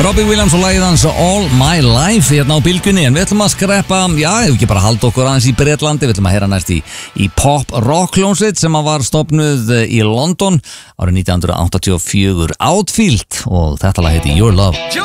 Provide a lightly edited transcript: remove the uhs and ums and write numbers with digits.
Robbie Williams og lagið hans All My Life hérna á bylgjunni, en við ætlum að skreppa, ef ekki bara halda okkur aðeins í Bretlandi, við ætlum að heyra næst í pop rock hljómsveit sem var stofnuð í London árið 1984, Outfield, og þetta lag heiti Your Love.